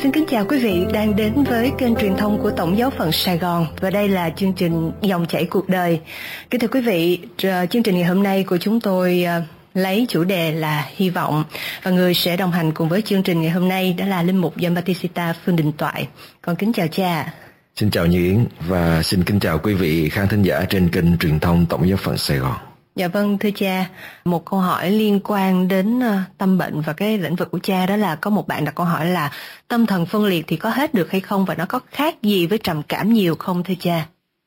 Xin kính chào quý vị đang đến với kênh truyền thông của Tổng giáo phận Sài Gòn, và đây là chương trình Dòng chảy cuộc đời. Kính thưa quý vị, chương trình ngày hôm nay của chúng tôi lấy chủ đề là hy vọng, và người sẽ đồng hành cùng với chương trình ngày hôm nay đó là linh mục Giambattista Phương Đình Toại. Con kính chào cha. Xin chào Như Yến và xin kính chào quý vị khán thính giả trên kênh truyền thông Tổng giáo phận Sài Gòn. Dạ vâng, thưa cha, một câu hỏi liên quan đến tâm bệnh và cái lĩnh vực của cha, đó là có một bạn đặt câu hỏi là tâm thần phân liệt thì có hết được hay không, và nó có khác gì với trầm cảm nhiều không thưa cha?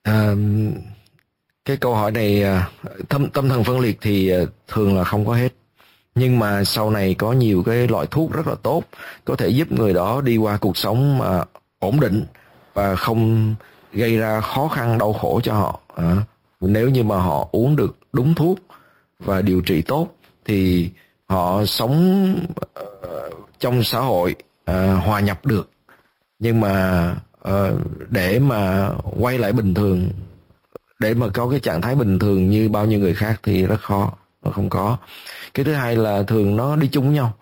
Cái câu hỏi này, tâm thần phân liệt thì thường là không có hết, nhưng mà sau này có nhiều cái loại thuốc rất là tốt có thể giúp người đó đi qua cuộc sống ổn định và không gây ra khó khăn đau khổ cho họ. Nếu như mà họ uống được đúng thuốc và điều trị tốt thì họ sống trong xã hội hòa nhập được. Nhưng mà để mà quay lại bình thường, để mà có cái trạng thái bình thường như bao nhiêu người khác thì rất khó, nó không có. Cái thứ hai là thường nó đi chung với nhau.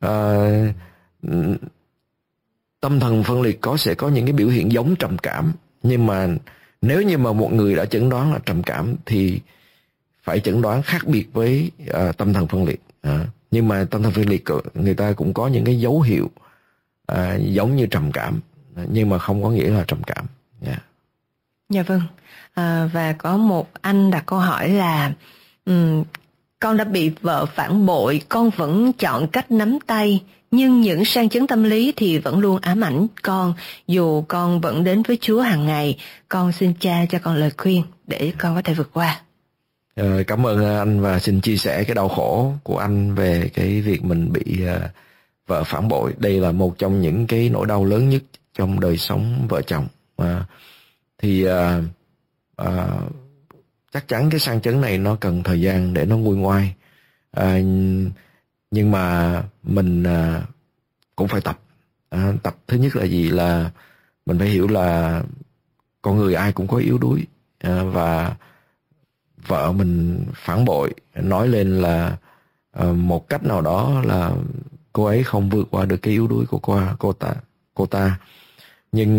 Tâm thần phân liệt sẽ có những cái biểu hiện giống trầm cảm, nhưng mà nếu như mà một người đã chẩn đoán là trầm cảm thì phải chẩn đoán khác biệt với tâm thần phân liệt. Nhưng mà tâm thần phân liệt người ta cũng có những cái dấu hiệu giống như trầm cảm, nhưng mà không có nghĩa là trầm cảm. Dạ vâng. Và có một anh đặt câu hỏi là con đã bị vợ phản bội, con vẫn chọn cách nắm tay, nhưng những sang chấn tâm lý thì vẫn luôn ám ảnh con, dù con vẫn đến với Chúa hàng ngày. Con xin cha cho con lời khuyên để con có thể vượt qua. Cảm ơn anh và xin chia sẻ cái đau khổ của anh về cái việc mình bị vợ phản bội. Đây là một trong những cái nỗi đau lớn nhất trong đời sống vợ chồng. Chắc chắn cái sang chấn này nó cần thời gian để nó nguôi ngoai. Nhưng mà mình cũng phải tập. Tập thứ nhất là gì? Là mình phải hiểu là con người ai cũng có yếu đuối, và vợ mình phản bội nói lên là một cách nào đó là cô ấy không vượt qua được cái yếu đuối của cô ta. Nhưng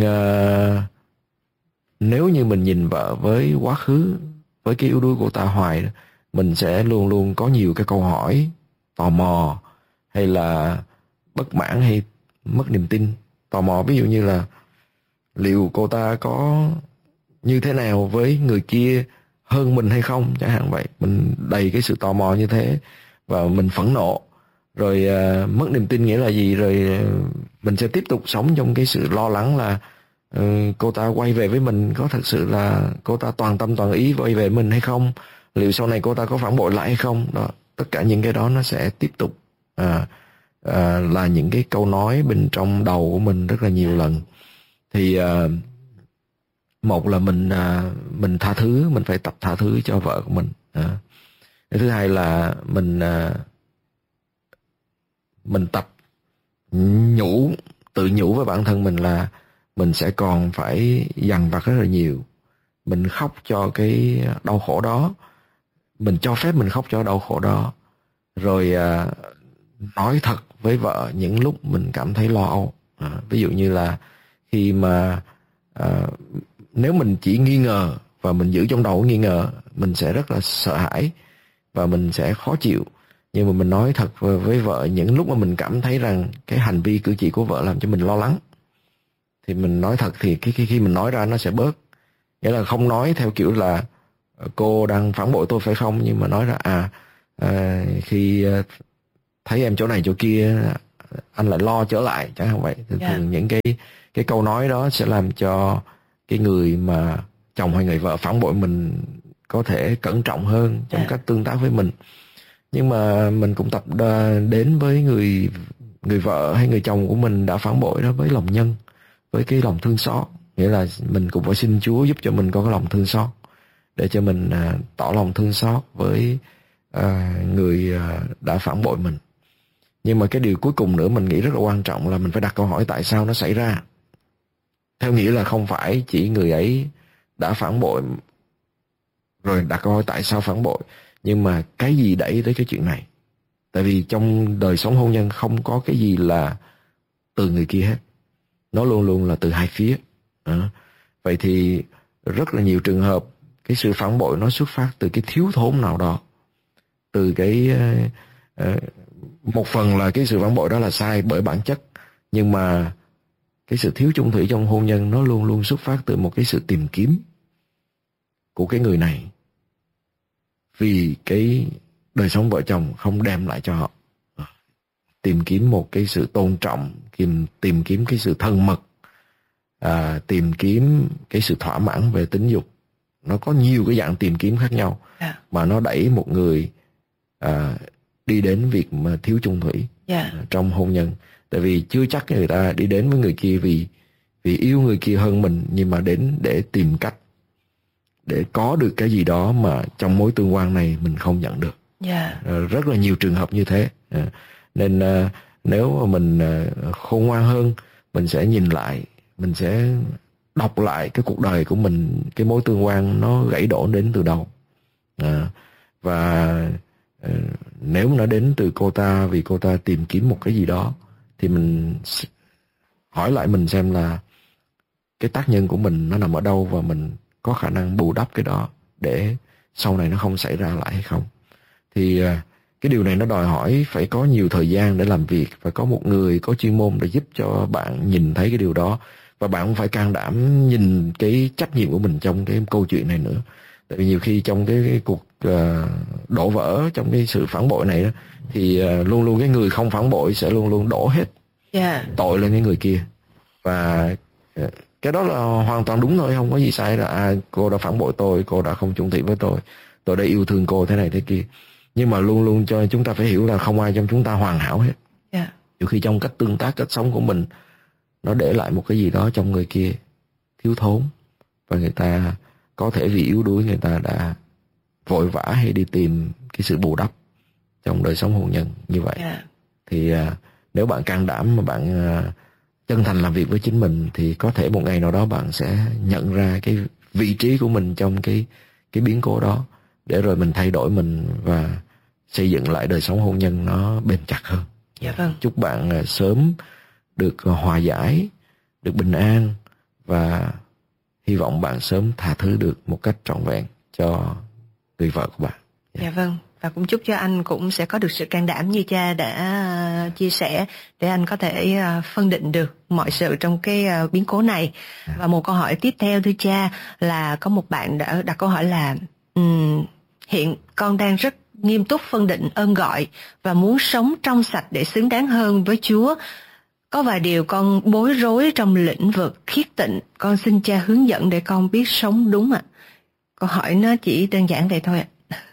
nếu như mình nhìn vợ với quá khứ, với cái yếu đuối của cô ta hoài, mình sẽ luôn luôn có nhiều cái câu hỏi tò mò, hay là bất mãn, hay mất niềm tin. Tò mò ví dụ như là liệu cô ta có như thế nào với người kia hơn mình hay không, chẳng hạn vậy. Mình đầy cái sự tò mò như thế và mình phẫn nộ, rồi mất niềm tin nghĩa là gì, rồi mình sẽ tiếp tục sống trong cái sự lo lắng là cô ta quay về với mình, có thật sự là cô ta toàn tâm toàn ý quay về mình hay không, liệu sau này cô ta có phản bội lại hay không. Đó, tất cả những cái đó nó sẽ tiếp tục là những cái câu nói bên trong đầu của mình rất là nhiều lần. Thì một là mình tha thứ, mình phải tập tha thứ cho vợ của mình. Cái thứ hai là mình tập tự nhủ với bản thân mình là mình sẽ còn phải dằn vặt rất là nhiều. Mình khóc cho cái đau khổ đó, mình cho phép mình khóc cho đau khổ đó, rồi nói thật với vợ những lúc mình cảm thấy lo âu. Ví dụ như là khi mà nếu mình chỉ nghi ngờ và mình giữ trong đầu nghi ngờ, mình sẽ rất là sợ hãi và mình sẽ khó chịu. Nhưng mà mình nói thật với vợ những lúc mà mình cảm thấy rằng cái hành vi cử chỉ của vợ làm cho mình lo lắng, thì mình nói thật, thì khi mình nói ra nó sẽ bớt. Nghĩa là không nói theo kiểu là cô đang phản bội tôi phải không, nhưng mà nói ra khi thấy em chỗ này chỗ kia anh lại lo trở lại, chẳng hạn vậy. Thường những cái câu nói đó sẽ làm cho cái người mà chồng hay người vợ phản bội mình có thể cẩn trọng hơn trong cách tương tác với mình. Nhưng mà mình cũng tập đến với người vợ hay người chồng của mình đã phản bội đó với lòng nhân, với cái lòng thương xót. Nghĩa là mình cũng phải xin Chúa giúp cho mình có cái lòng thương xót, để cho mình tỏ lòng thương xót với người đã phản bội mình. Nhưng mà cái điều cuối cùng nữa mình nghĩ rất là quan trọng là mình phải đặt câu hỏi tại sao nó xảy ra. Theo nghĩa là không phải chỉ người ấy đã phản bội rồi đặt câu hỏi tại sao phản bội, nhưng mà cái gì đẩy tới cái chuyện này. Tại vì trong đời sống hôn nhân không có cái gì là từ người kia hết. nó luôn luôn là từ hai phía. Vậy thì rất là nhiều trường hợp cái sự phản bội nó xuất phát từ cái thiếu thốn nào đó, từ cái một phần là cái sự phản bội đó là sai bởi bản chất, nhưng mà cái sự thiếu chung thủy trong hôn nhân nó luôn luôn xuất phát từ một cái sự tìm kiếm của cái người này, vì cái đời sống vợ chồng không đem lại cho họ. Tìm kiếm một cái sự tôn trọng, tìm kiếm cái sự thân mật, tìm kiếm cái sự thỏa mãn về tính dục. Nó có nhiều cái dạng tìm kiếm khác nhau mà nó đẩy một người đi đến việc mà thiếu chung thủy trong hôn nhân. Tại vì chưa chắc người ta đi đến với người kia vì yêu người kia hơn mình, nhưng mà đến để tìm cách để có được cái gì đó mà trong mối tương quan này mình không nhận được. Rất là nhiều trường hợp như thế. Nên nếu mà mình khôn ngoan hơn, mình sẽ nhìn lại, mình sẽ đọc lại cái cuộc đời của mình, cái mối tương quan nó gãy đổ đến từ đâu. Và nếu nó đến từ cô ta vì cô ta tìm kiếm một cái gì đó, thì mình hỏi lại mình xem là cái tác nhân của mình nó nằm ở đâu, và mình có khả năng bù đắp cái đó để sau này nó không xảy ra lại hay không. Thì cái điều này nó đòi hỏi phải có nhiều thời gian để làm việc, và có một người có chuyên môn để giúp cho bạn nhìn thấy cái điều đó. Và bạn cũng phải can đảm nhìn cái trách nhiệm của mình trong cái câu chuyện này nữa. Tại vì nhiều khi trong cái cuộc đổ vỡ, trong cái sự phản bội này đó, thì luôn luôn cái người không phản bội sẽ luôn luôn đổ hết tội lên cái người kia. Và cái đó là hoàn toàn đúng thôi, không có gì sai. Là cô đã phản bội tôi, cô đã không chung thủy với tôi đã yêu thương cô thế này thế kia. Nhưng mà luôn luôn cho chúng ta phải hiểu là không ai trong chúng ta hoàn hảo hết. Nhiều khi trong cách tương tác, cách sống của mình, nó để lại một cái gì đó trong người kia thiếu thốn, và người ta có thể vì yếu đuối người ta đã vội vã hay đi tìm cái sự bù đắp trong đời sống hôn nhân như vậy. Thì nếu bạn can đảm mà bạn chân thành làm việc với chính mình, thì có thể một ngày nào đó bạn sẽ nhận ra cái vị trí của mình trong cái biến cố đó, để rồi mình thay đổi mình và xây dựng lại đời sống hôn nhân nó bền chặt hơn. Chúc bạn sớm được hòa giải, được bình an, và hy vọng bạn sớm tha thứ được một cách trọn vẹn cho người vợ của bạn. Và cũng chúc cho anh cũng sẽ có được sự can đảm như cha đã chia sẻ, để anh có thể phân định được mọi sự trong cái biến cố này. Và một câu hỏi tiếp theo thưa cha, là có một bạn đã đặt câu hỏi là hiện con đang rất nghiêm túc phân định ơn gọi và muốn sống trong sạch để xứng đáng hơn với Chúa. Có vài điều con bối rối trong lĩnh vực khiết tịnh, con xin cha hướng dẫn để con biết sống đúng ạ. Câu hỏi nó chỉ đơn giản vậy thôi ạ.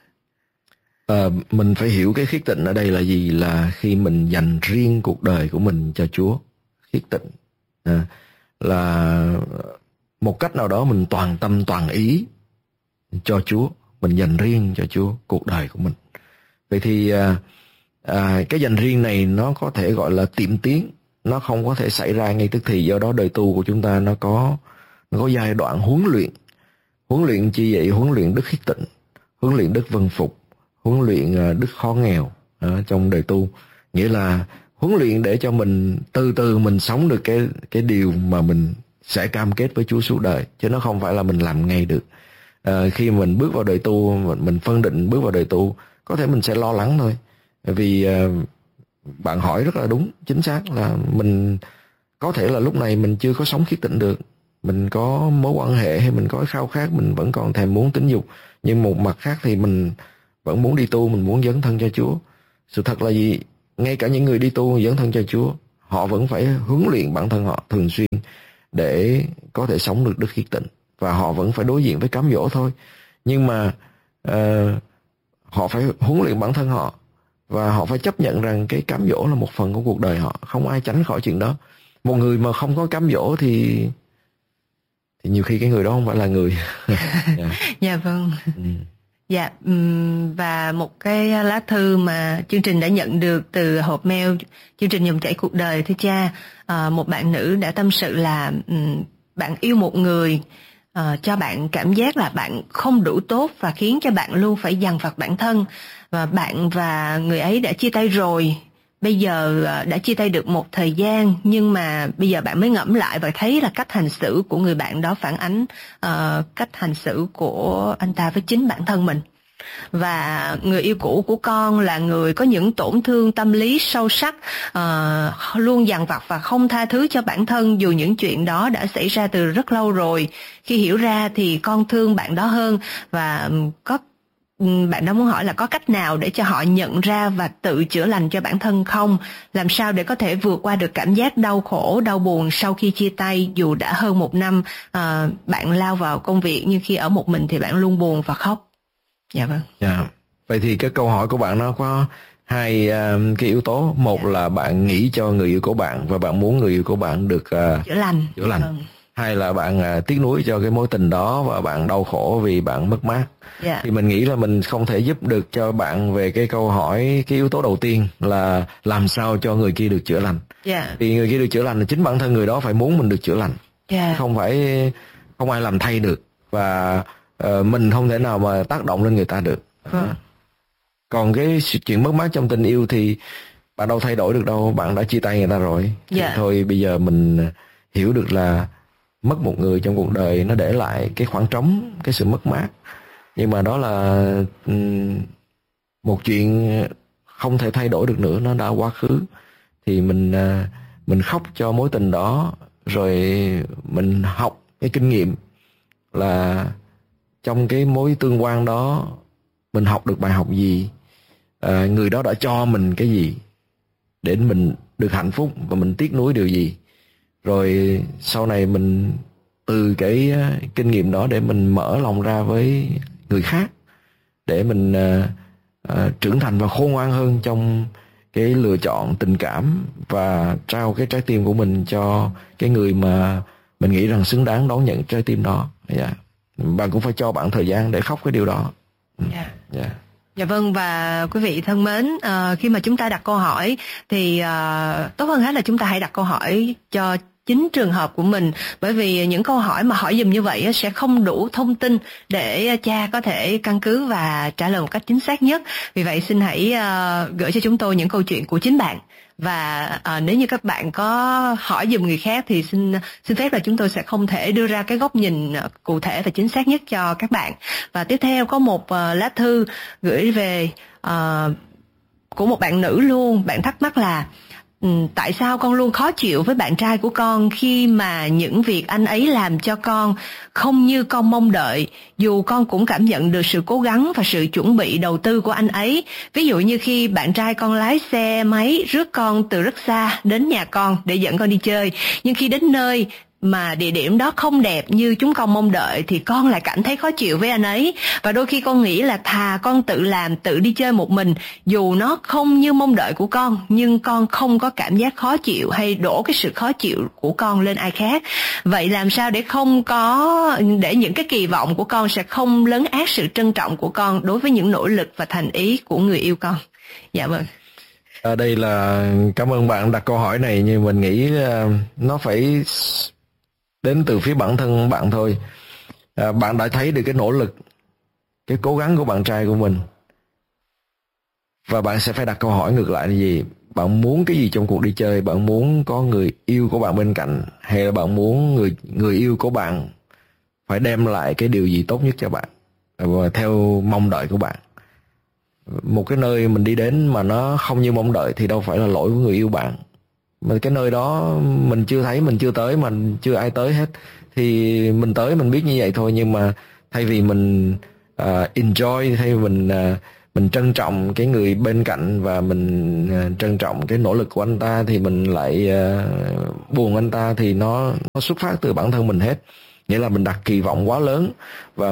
Mình phải hiểu cái khiết tịnh ở đây là gì, là khi mình dành riêng cuộc đời của mình cho Chúa. Khiết tịnh là một cách nào đó mình toàn tâm toàn ý cho Chúa, mình dành riêng cho Chúa cuộc đời của mình. Vậy thì cái dành riêng này nó có thể gọi là tiệm tiến, nó không có thể xảy ra ngay tức thì. Do đó đời tu của chúng ta nó có giai đoạn huấn luyện chi vậy? Huấn luyện đức khiết tịnh, huấn luyện đức vâng phục, huấn luyện đức khó nghèo trong đời tu. Nghĩa là huấn luyện để cho mình từ từ mình sống được cái điều mà mình sẽ cam kết với Chúa suốt đời, chứ nó không phải là mình làm ngay được. Khi mình bước vào đời tu, mình phân định bước vào đời tu, có thể mình sẽ lo lắng thôi. Vì bạn hỏi rất là đúng, chính xác là mình có thể là lúc này mình chưa có sống khiết tịnh được. Mình có mối quan hệ hay mình có khao khát, mình vẫn còn thèm muốn tính dục. Nhưng một mặt khác thì mình vẫn muốn đi tu, mình muốn dấn thân cho Chúa. Sự thật là gì? Ngay cả những người đi tu dấn thân cho Chúa, họ vẫn phải huấn luyện bản thân họ thường xuyên để có thể sống được đức khiết tịnh. Và họ vẫn phải đối diện với cám dỗ thôi. Nhưng mà họ phải huấn luyện bản thân họ, và họ phải chấp nhận rằng cái cám dỗ là một phần của cuộc đời họ. Không ai tránh khỏi chuyện đó. Một người mà không có cám dỗ thì nhiều khi cái người đó không phải là người. Dạ vâng. Dạ, và một cái lá thư mà chương trình đã nhận được từ hộp mail chương trình Dòng chảy cuộc đời thưa cha. Một bạn nữ đã tâm sự là bạn yêu một người cho bạn cảm giác là bạn không đủ tốt và khiến cho bạn luôn phải dằn vặt bản thân, và bạn và người ấy đã chia tay rồi, bây giờ đã chia tay được một thời gian, nhưng mà bây giờ bạn mới ngẫm lại và thấy là cách hành xử của người bạn đó phản ánh cách hành xử của anh ta với chính bản thân mình. Và người yêu cũ của con là người có những tổn thương tâm lý sâu sắc, luôn dằn vặt và không tha thứ cho bản thân dù những chuyện đó đã xảy ra từ rất lâu rồi. Khi hiểu ra thì con thương bạn đó hơn, và bạn đó muốn hỏi là có cách nào để cho họ nhận ra và tự chữa lành cho bản thân không? Làm sao để có thể vượt qua được cảm giác đau khổ, đau buồn sau khi chia tay, dù đã hơn 1 năm bạn lao vào công việc, nhưng khi ở một mình thì bạn luôn buồn và khóc. Dạ vâng. Dạ. Vậy thì cái câu hỏi của bạn nó có hai cái yếu tố. Một là bạn nghĩ cho người yêu của bạn và bạn muốn người yêu của bạn được chữa lành. Vâng. Hai là bạn tiếc nuối cho cái mối tình đó và bạn đau khổ vì bạn mất mát. Thì mình nghĩ là mình không thể giúp được cho bạn về cái câu hỏi, cái yếu tố đầu tiên là làm sao cho người kia được chữa lành. Vì người kia được chữa lành là chính bản thân người đó phải muốn mình được chữa lành. Không ai làm thay được, và mình không thể nào mà tác động lên người ta được. Còn cái chuyện mất mát trong tình yêu thì bạn đâu thay đổi được đâu, bạn đã chia tay người ta rồi. Thì thôi bây giờ mình hiểu được là mất một người trong cuộc đời nó để lại cái khoảng trống, cái sự mất mát. Nhưng mà đó là một chuyện không thể thay đổi được nữa, nó đã quá khứ. Thì mình khóc cho mối tình đó, rồi mình học cái kinh nghiệm là trong cái mối tương quan đó mình học được bài học gì, người đó đã cho mình cái gì để mình được hạnh phúc, và mình tiếc nuối điều gì. Rồi sau này mình từ cái kinh nghiệm đó để mình mở lòng ra với người khác, để mình trưởng thành và khôn ngoan hơn trong cái lựa chọn tình cảm, và trao cái trái tim của mình cho cái người mà mình nghĩ rằng xứng đáng đón nhận trái tim đó. Bạn cũng phải cho bạn thời gian để khóc cái điều đó. Dạ vâng, và quý vị thân mến, khi mà chúng ta đặt câu hỏi thì tốt hơn hết là chúng ta hãy đặt câu hỏi cho chính trường hợp của mình, bởi vì những câu hỏi mà hỏi dùm như vậy sẽ không đủ thông tin để cha có thể căn cứ và trả lời một cách chính xác nhất. Vì vậy xin hãy gửi cho chúng tôi những câu chuyện của chính bạn. Và nếu như các bạn có hỏi giùm người khác thì xin phép là chúng tôi sẽ không thể đưa ra cái góc nhìn cụ thể và chính xác nhất cho các bạn. Và tiếp theo có một lá thư gửi về của một bạn nữ luôn. Bạn thắc mắc là tại sao con luôn khó chịu với bạn trai của con khi mà những việc anh ấy làm cho con không như con mong đợi, dù con cũng cảm nhận được sự cố gắng và sự chuẩn bị đầu tư của anh ấy. Ví dụ như khi bạn trai con lái xe máy rước con từ rất xa đến nhà con để dẫn con đi chơi, nhưng khi đến nơi mà địa điểm đó không đẹp như chúng con mong đợi thì con lại cảm thấy khó chịu với anh ấy. Và đôi khi con nghĩ là thà con tự làm, tự đi chơi một mình, dù nó không như mong đợi của con, nhưng con không có cảm giác khó chịu hay đổ cái sự khó chịu của con lên ai khác. Vậy làm sao để những cái kỳ vọng của con sẽ không lấn át sự trân trọng của con đối với những nỗ lực và thành ý của người yêu con? Dạ vâng. Đây là cảm ơn bạn đặt câu hỏi này, nhưng mình nghĩ nó phải đến từ phía bản thân bạn thôi. Bạn đã thấy được cái nỗ lực, cái cố gắng của bạn trai của mình, và bạn sẽ phải đặt câu hỏi ngược lại là gì? Bạn muốn cái gì trong cuộc đi chơi? Bạn muốn có người yêu của bạn bên cạnh, hay là bạn muốn người yêu của bạn phải đem lại cái điều gì tốt nhất cho bạn và theo mong đợi của bạn? Một cái nơi mình đi đến mà nó không như mong đợi thì đâu phải là lỗi của người yêu bạn, mà cái nơi đó mình chưa thấy, mình chưa tới, mà chưa ai tới hết, thì mình tới mình biết như vậy thôi. Nhưng mà thay vì mình enjoy, thay vì mình trân trọng cái người bên cạnh và mình trân trọng cái nỗ lực của anh ta, thì mình lại buồn anh ta, thì nó xuất phát từ bản thân mình hết. Nghĩa là mình đặt kỳ vọng quá lớn, và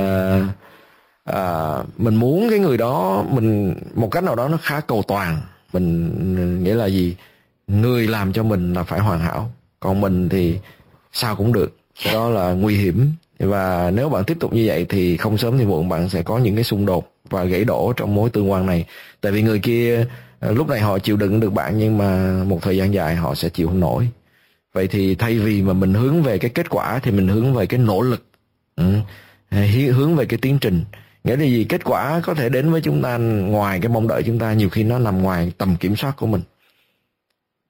mình muốn cái người đó, mình một cách nào đó nó khá cầu toàn. Mình nghĩa là gì? Người làm cho mình là phải hoàn hảo, còn mình thì sao cũng được. Cái đó là nguy hiểm. Và nếu bạn tiếp tục như vậy thì không sớm thì muộn bạn sẽ có những cái xung đột và gãy đổ trong mối tương quan này. Tại vì người kia lúc này họ chịu đựng được bạn, nhưng mà một thời gian dài họ sẽ chịu không nổi. Vậy thì thay vì mà mình hướng về cái kết quả thì mình hướng về cái nỗ lực, hướng về cái tiến trình. Nghĩa là gì? Kết quả có thể đến với chúng ta ngoài cái mong đợi chúng ta, nhiều khi nó nằm ngoài tầm kiểm soát của mình.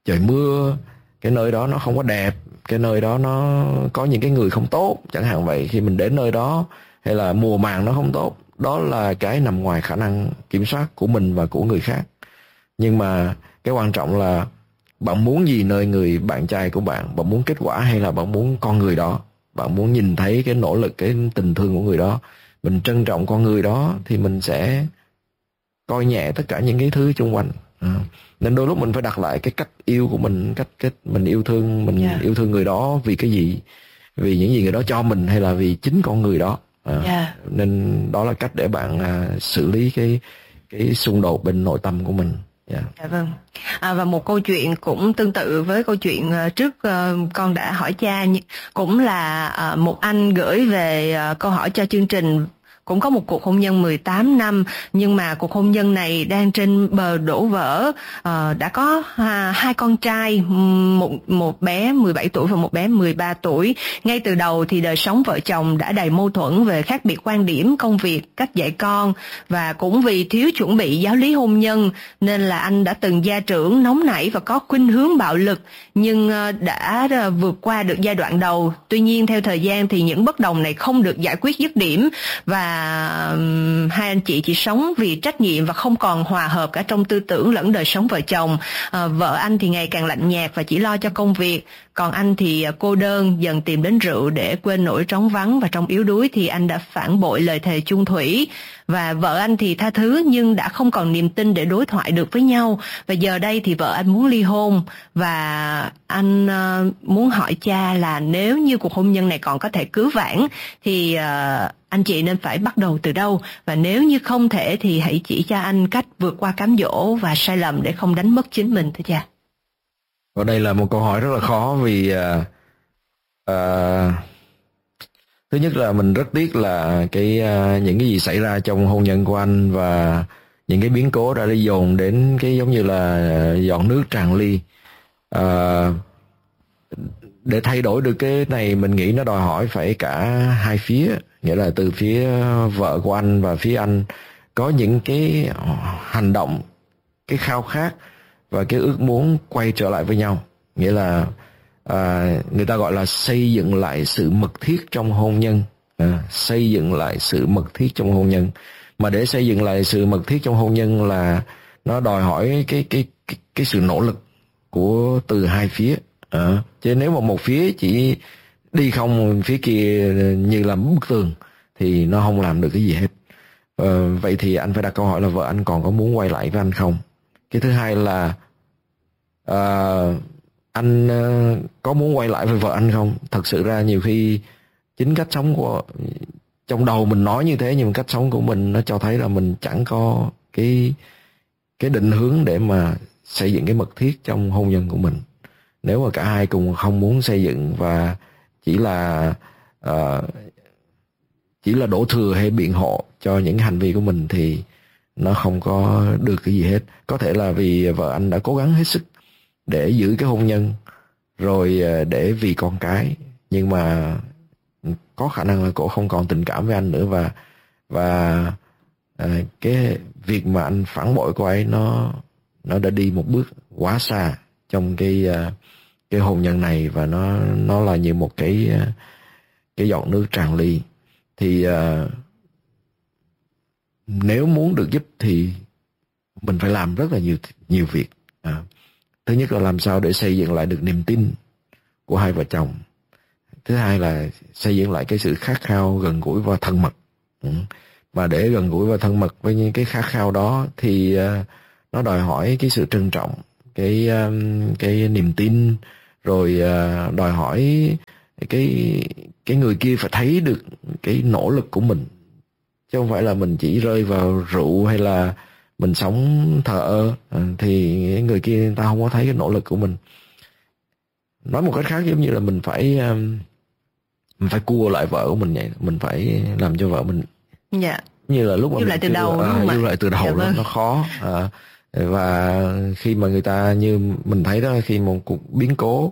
trời mưa, cái nơi đó nó không có đẹp, cái nơi đó nó có những cái người không tốt chẳng hạn vậy, khi mình đến nơi đó, hay là mùa màng nó không tốt, đó là cái nằm ngoài khả năng kiểm soát của mình và của người khác. Nhưng mà cái quan trọng là bạn muốn gì nơi người bạn trai của bạn? Bạn muốn kết quả hay là bạn muốn con người đó? Bạn muốn nhìn thấy cái nỗ lực, cái tình thương của người đó? Mình trân trọng con người đó thì mình sẽ coi nhẹ tất cả những cái thứ xung quanh. Nên đôi lúc mình phải đặt lại cái cách yêu của mình, cách mình yêu thương, yêu thương người đó vì cái gì? Vì những gì người đó cho mình hay là vì chính con người đó? Nên đó là cách để bạn xử lý cái xung đột bên nội tâm của mình. Dạ vâng. Và một câu chuyện cũng tương tự với câu chuyện trước con đã hỏi cha, cũng là một anh gửi về câu hỏi cho chương trình, cũng có một cuộc hôn nhân 18 năm, nhưng mà cuộc hôn nhân này đang trên bờ đổ vỡ. Đã có hai con trai, một bé 17 tuổi và một bé 13 tuổi. Ngay từ đầu thì đời sống vợ chồng đã đầy mâu thuẫn về khác biệt quan điểm, công việc, cách dạy con, và cũng vì thiếu chuẩn bị giáo lý hôn nhân nên là anh đã từng gia trưởng, nóng nảy và có khuynh hướng bạo lực, nhưng đã vượt qua được giai đoạn đầu. Tuy nhiên theo thời gian thì những bất đồng này không được giải quyết dứt điểm, và hai anh chị chỉ sống vì trách nhiệm và không còn hòa hợp cả trong tư tưởng lẫn đời sống vợ chồng. Vợ anh thì ngày càng lạnh nhạt và chỉ lo cho công việc, còn anh thì cô đơn, dần tìm đến rượu để quên nỗi trống vắng, và trong yếu đuối thì anh đã phản bội lời thề chung thủy. Và vợ anh thì tha thứ nhưng đã không còn niềm tin để đối thoại được với nhau. Và giờ đây thì vợ anh muốn ly hôn, và anh muốn hỏi cha là nếu như cuộc hôn nhân này còn có thể cứu vãn thì anh chị nên phải bắt đầu từ đâu, và nếu như không thể thì hãy chỉ cho anh cách vượt qua cám dỗ và sai lầm để không đánh mất chính mình thưa cha. Và đây là một câu hỏi rất là khó, vì thứ nhất là mình rất tiếc là những cái gì xảy ra trong hôn nhân của anh, và những cái biến cố đã đi dồn đến cái giống như là giọt nước tràn ly. Để thay đổi được cái này, mình nghĩ nó đòi hỏi phải cả hai phía, nghĩa là từ phía vợ của anh và phía anh có những cái hành động, cái khao khát và cái ước muốn quay trở lại với nhau. Nghĩa là người ta gọi là xây dựng lại sự mật thiết trong hôn nhân. Xây dựng lại sự mật thiết trong hôn nhân. Mà để xây dựng lại sự mật thiết trong hôn nhân là nó đòi hỏi cái sự nỗ lực của từ hai phía. Chứ nếu mà một phía chỉ đi không, phía kia như làm bức tường thì nó không làm được cái gì hết. Vậy thì anh phải đặt câu hỏi là vợ anh còn có muốn quay lại với anh không? Cái thứ hai là anh có muốn quay lại với vợ anh không? Thật sự ra nhiều khi chính cách sống của, trong đầu mình nói như thế, nhưng cách sống của mình nó cho thấy là mình chẳng có cái định hướng để mà xây dựng cái mật thiết trong hôn nhân của mình. Nếu mà cả hai cùng không muốn xây dựng và chỉ là đổ thừa hay biện hộ cho những hành vi của mình thì nó không có được cái gì hết. Có thể là vì vợ anh đã cố gắng hết sức để giữ cái hôn nhân, rồi để vì con cái, nhưng mà có khả năng là cô không còn tình cảm với anh nữa, và cái việc mà anh phản bội cô ấy nó đã đi một bước quá xa trong cái hôn nhân này, và nó là như một cái giọt nước tràn ly. Thì nếu muốn được giúp thì mình phải làm rất là nhiều việc. Thứ nhất là làm sao để xây dựng lại được niềm tin của hai vợ chồng. Thứ hai là xây dựng lại cái sự khát khao gần gũi và thân mật. Mà để gần gũi và thân mật với những cái khát khao đó thì nó đòi hỏi cái sự trân trọng, cái niềm tin, rồi đòi hỏi cái người kia phải thấy được cái nỗ lực của mình, chứ không phải là mình chỉ rơi vào rượu hay là mình sống thờ ơ thì người kia người ta không có thấy cái nỗ lực của mình. Nói một cách khác giống như là mình phải cua lại vợ của mình vậy, mình phải làm cho vợ mình như là lúc mà yêu lại từ đầu, yêu lại từ đầu nó khó. Và khi mà người ta, như mình thấy đó, khi một cuộc biến cố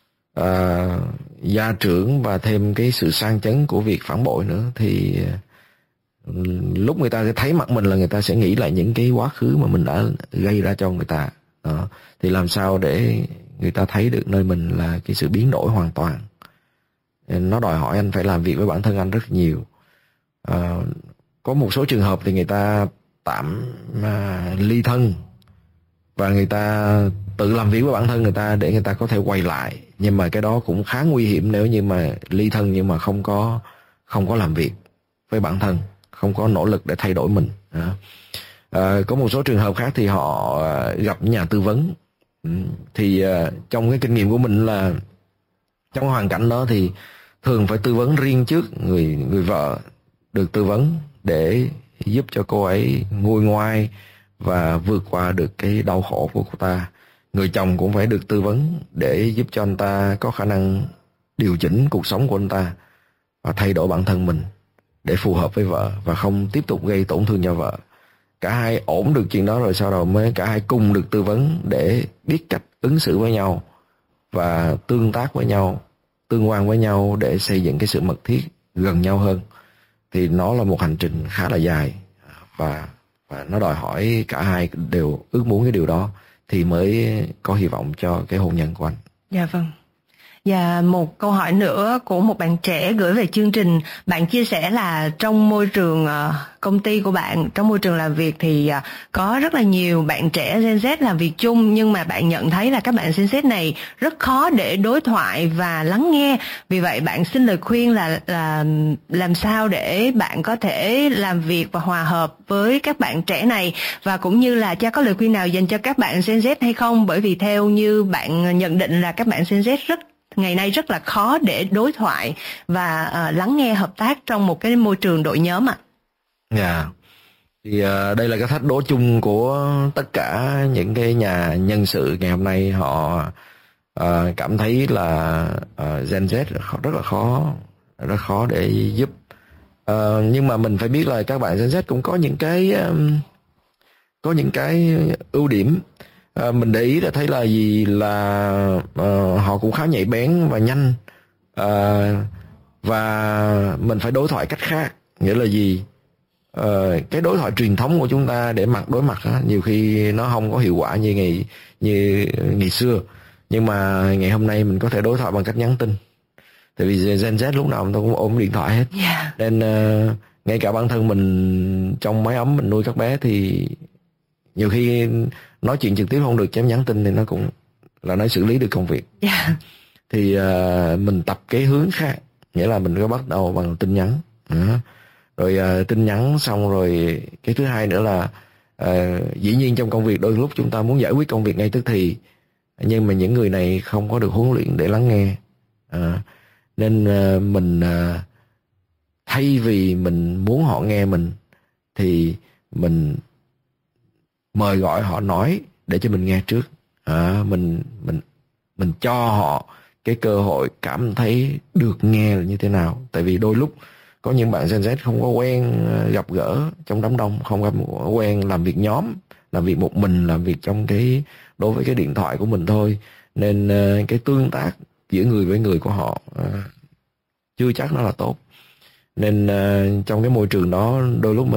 gia trưởng và thêm cái sự sang chấn của việc phản bội nữa, thì lúc người ta thấy mặt mình là người ta sẽ nghĩ lại những cái quá khứ mà mình đã gây ra cho người ta. Thì làm sao để người ta thấy được nơi mình là cái sự biến đổi hoàn toàn. Nó đòi hỏi anh phải làm việc với bản thân anh rất nhiều. Có một số trường hợp thì người ta tạm ly thân và người ta tự làm việc với bản thân người ta để người ta có thể quay lại, nhưng mà cái đó cũng khá nguy hiểm nếu như mà ly thân nhưng mà không có làm việc với bản thân, không có nỗ lực để thay đổi mình. Có một số trường hợp khác thì họ gặp nhà tư vấn. Thì trong cái kinh nghiệm của mình là trong hoàn cảnh đó thì thường phải tư vấn riêng trước. Người vợ được tư vấn để giúp cho cô ấy nguôi ngoai và vượt qua được cái đau khổ của cô ta. Người chồng cũng phải được tư vấn để giúp cho anh ta có khả năng điều chỉnh cuộc sống của anh ta và thay đổi bản thân mình để phù hợp với vợ và không tiếp tục gây tổn thương cho vợ. Cả hai ổn được chuyện đó rồi sau đó mới cả hai cùng được tư vấn để biết cách ứng xử với nhau và tương tác với nhau, tương quan với nhau để xây dựng cái sự mật thiết gần nhau hơn. Thì nó là một hành trình khá là dài và nó đòi hỏi cả hai đều ước muốn cái điều đó thì mới có hy vọng cho cái hôn nhân của anh. Dạ vâng. Và một câu hỏi nữa của một bạn trẻ gửi về chương trình. Bạn chia sẻ là trong môi trường công ty của bạn, trong môi trường làm việc thì có rất là nhiều bạn trẻ Gen Z làm việc chung, nhưng mà bạn nhận thấy là các bạn Gen Z này rất khó để đối thoại và lắng nghe. Vì vậy bạn xin lời khuyên là làm sao để bạn có thể làm việc và hòa hợp với các bạn trẻ này, và cũng như là cha có lời khuyên nào dành cho các bạn Gen Z hay không? Bởi vì theo như bạn nhận định là các bạn Gen Z ngày nay rất là khó để đối thoại và lắng nghe, hợp tác trong một cái môi trường đội nhóm ạ. Thì đây là cái thách đố chung của tất cả những cái nhà nhân sự ngày hôm nay. Họ cảm thấy là Gen Z rất khó để giúp. Nhưng mà mình phải biết là các bạn Gen Z cũng có những cái ưu điểm. Mình để ý là thấy là họ cũng khá nhạy bén và nhanh, và mình phải đối thoại cách khác. Nghĩa là gì? Cái đối thoại truyền thống của chúng ta để mặt đối mặt nhiều khi nó không có hiệu quả như ngày xưa, nhưng mà ngày hôm nay mình có thể đối thoại bằng cách nhắn tin. Tại vì Gen Z lúc nào cũng ôm điện thoại hết. Nên ngay cả bản thân mình trong mái ấm mình nuôi các bé thì nhiều khi nói chuyện trực tiếp không được, chém nhắn tin thì nó cũng là nó xử lý được công việc. Thì mình tập cái hướng khác, nghĩa là mình có bắt đầu bằng tin nhắn. Rồi tin nhắn xong rồi cái thứ hai nữa là dĩ nhiên trong công việc đôi lúc chúng ta muốn giải quyết công việc ngay tức thì, nhưng mà những người này không có được huấn luyện để lắng nghe. Nên mình thay vì mình muốn họ nghe mình thì mình mời gọi họ nói để cho mình nghe trước. Mình cho họ cái cơ hội cảm thấy được nghe là như thế nào. Tại vì đôi lúc có những bạn Gen Z không có quen gặp gỡ trong đám đông, không có quen làm việc nhóm, làm việc một mình, làm việc đối với cái điện thoại của mình thôi. Nên cái tương tác giữa người với người của họ chưa chắc nó là tốt. Nên trong cái môi trường đó đôi lúc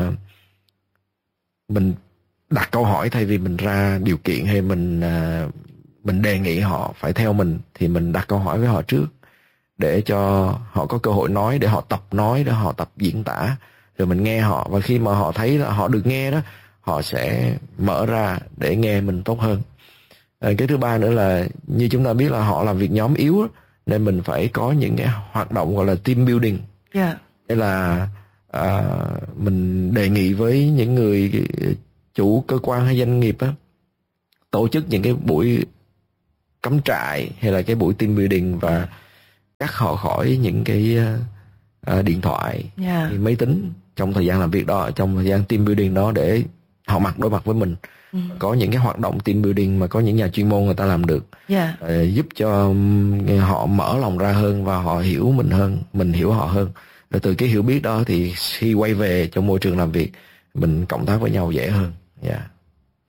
mình đặt câu hỏi thay vì mình ra điều kiện hay mình đề nghị họ phải theo mình, thì mình đặt câu hỏi với họ trước để cho họ có cơ hội nói, để họ tập nói, để họ tập diễn tả, rồi mình nghe họ. Và khi mà họ thấy là họ được nghe đó, họ sẽ mở ra để nghe mình tốt hơn. Cái thứ ba nữa là như chúng ta biết là họ làm việc nhóm yếu đó, nên mình phải có những cái hoạt động gọi là team building. Đây là mình đề nghị với những người chủ cơ quan hay doanh nghiệp đó, tổ chức những cái buổi cắm trại hay là cái buổi team building và cắt họ khỏi những cái điện thoại, máy tính trong thời gian làm việc đó, trong thời gian team building đó, để họ đối mặt với mình. Có những cái hoạt động team building mà có những nhà chuyên môn người ta làm được, giúp cho họ mở lòng ra hơn và họ hiểu mình hơn, mình hiểu họ hơn. Rồi từ cái hiểu biết đó thì khi quay về trong môi trường làm việc mình cộng tác với nhau dễ hơn.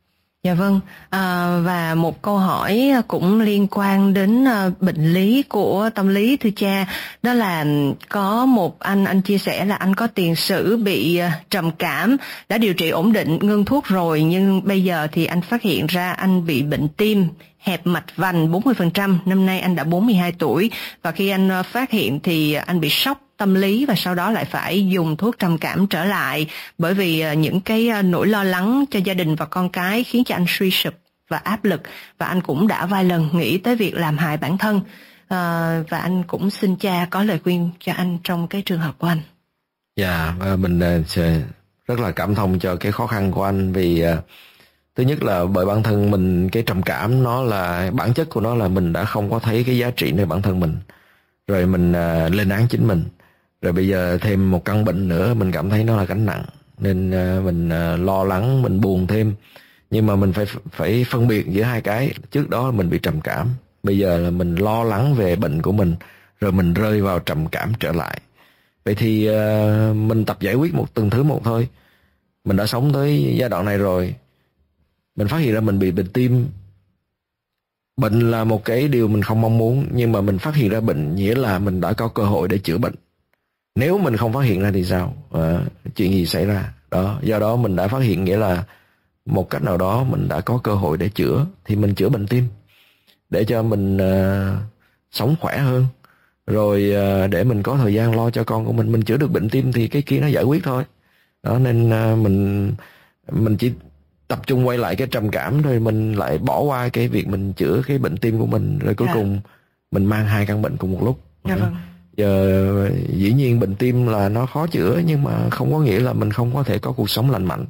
Dạ vâng, và một câu hỏi cũng liên quan đến bệnh lý của tâm lý thưa cha, đó là có một anh chia sẻ là anh có tiền sử bị trầm cảm, đã điều trị ổn định, ngưng thuốc rồi, nhưng bây giờ thì anh phát hiện ra anh bị bệnh tim, hẹp mạch vành 40%, năm nay anh đã 42 tuổi, và khi anh phát hiện thì anh bị sốc tâm lý và sau đó lại phải dùng thuốc trầm cảm trở lại, bởi vì những cái nỗi lo lắng cho gia đình và con cái khiến cho anh suy sụp và áp lực, và anh cũng đã vài lần nghĩ tới việc làm hại bản thân, và anh cũng xin cha có lời khuyên cho anh trong cái trường hợp của anh. Dạ, mình rất là cảm thông cho cái khó khăn của anh, vì thứ nhất là bởi bản thân mình, cái trầm cảm nó là bản chất của nó là mình đã không có thấy cái giá trị nơi bản thân mình, rồi mình lên án chính mình, rồi bây giờ thêm một căn bệnh nữa, mình cảm thấy nó là gánh nặng, nên mình lo lắng, mình buồn thêm. Nhưng mà mình phải phân biệt giữa hai cái. Trước đó mình bị trầm cảm, bây giờ là mình lo lắng về bệnh của mình, rồi mình rơi vào trầm cảm trở lại. Vậy thì mình tập giải quyết từng thứ một thôi. Mình đã sống tới giai đoạn này rồi, mình phát hiện ra mình bị bệnh tim. Bệnh là một cái điều mình không mong muốn, nhưng mà mình phát hiện ra bệnh nghĩa là mình đã có cơ hội để chữa bệnh. Nếu mình không phát hiện ra thì sao? Chuyện gì xảy ra? Đó, do đó mình đã phát hiện, nghĩa là một cách nào đó mình đã có cơ hội để chữa, thì mình chữa bệnh tim để cho mình sống khỏe hơn, rồi để mình có thời gian lo cho con của mình. Mình chữa được bệnh tim thì cái kia nó giải quyết thôi. Đó, nên mình chỉ tập trung quay lại cái trầm cảm, rồi mình lại bỏ qua cái việc mình chữa cái bệnh tim của mình, rồi cuối cùng mình mang hai căn bệnh cùng một lúc. Vâng. Giờ dĩ nhiên bệnh tim là nó khó chữa, nhưng mà không có nghĩa là mình không có thể có cuộc sống lành mạnh.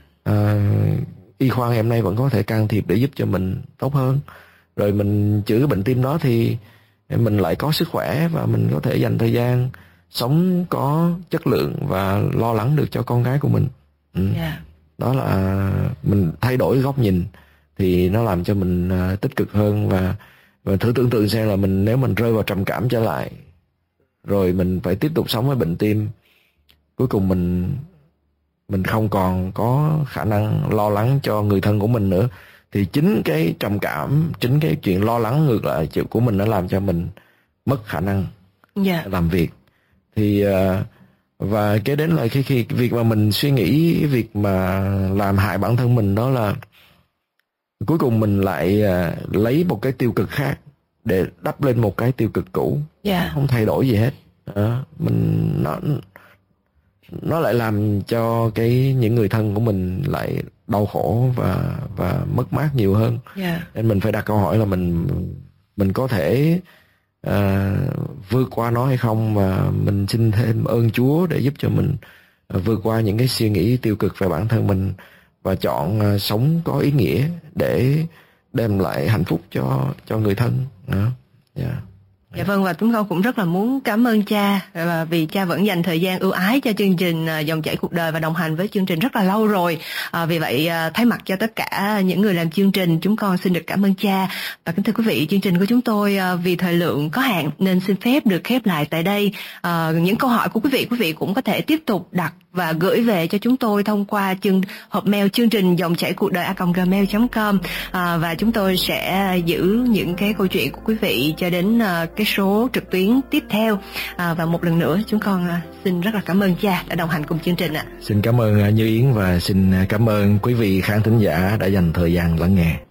Y khoa ngày hôm nay vẫn có thể can thiệp để giúp cho mình tốt hơn, rồi mình chữa bệnh tim đó thì mình lại có sức khỏe, và mình có thể dành thời gian sống có chất lượng và lo lắng được cho con cái của mình. Đó là mình thay đổi góc nhìn thì nó làm cho mình tích cực hơn. Và thử tưởng tượng xem là nếu mình rơi vào trầm cảm trở lại, rồi mình phải tiếp tục sống với bệnh tim, cuối cùng mình không còn có khả năng lo lắng cho người thân của mình nữa, thì chính cái trầm cảm, chính cái chuyện lo lắng ngược lại chuyện của mình, nó làm cho mình mất khả năng làm việc. Thì và kế đến là khi việc mà mình suy nghĩ việc mà làm hại bản thân mình, đó là cuối cùng mình lại lấy một cái tiêu cực khác để đắp lên một cái tiêu cực cũ. Không thay đổi gì hết. Nó lại làm cho những người thân của mình lại đau khổ và mất mát nhiều hơn. Nên mình phải đặt câu hỏi là mình có thể vượt qua nó hay không, và mình xin thêm ơn Chúa để giúp cho mình vượt qua những cái suy nghĩ tiêu cực về bản thân mình, và chọn sống có ý nghĩa để đem lại hạnh phúc cho người thân. Dạ vâng, và chúng con cũng rất là muốn cảm ơn cha, vì cha vẫn dành thời gian ưu ái cho chương trình Dòng chảy cuộc đời và đồng hành với chương trình rất là lâu rồi. Vì vậy thay mặt cho tất cả những người làm chương trình, chúng con xin được cảm ơn cha. Và kính thưa quý vị, chương trình của chúng tôi vì thời lượng có hạn nên xin phép được khép lại tại đây. Những câu hỏi của quý vị cũng có thể tiếp tục đặt và gửi về cho chúng tôi thông qua hộp mail chương trình dòng chảy cuộc đời @gmail.com, và chúng tôi sẽ giữ những cái câu chuyện của quý vị cho đến cái số trực tuyến tiếp theo. Và một lần nữa chúng con xin rất là cảm ơn cha đã đồng hành cùng chương trình ạ. Xin cảm ơn Như Yến, và xin cảm ơn quý vị khán thính giả đã dành thời gian lắng nghe.